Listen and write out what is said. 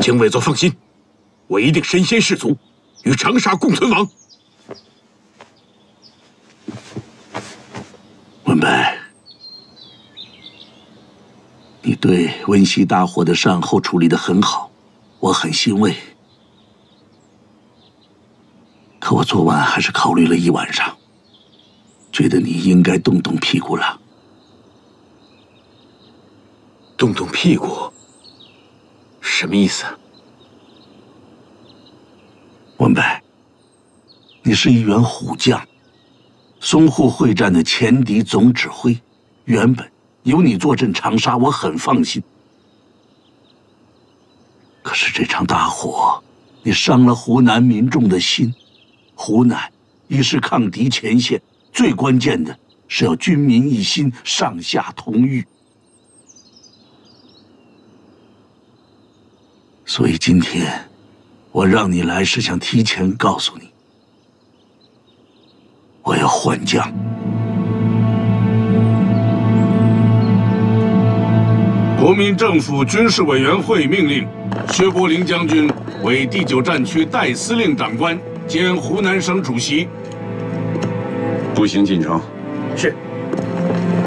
请委座放心，我一定身先士卒，与长沙共存亡。 文白，你对温溪大火的善后处理得很好，我很欣慰。可我昨晚还是考虑了一晚上，觉得你应该动动屁股了。 动动屁股？什么意思？ 文白，你是一员虎将，淞沪会战的前敌总指挥，原本有你坐镇长沙，我很放心。可是这场大火，你伤了湖南民众的心。湖南已是抗敌前线，最关键的是要军民一心，上下同欲。所以今天我让你来，是想提前告诉你，我要换将。 国民政府军事委员会命令薛伯龄将军为第9战区代司令长官兼湖南省主席。 步行进城。 是。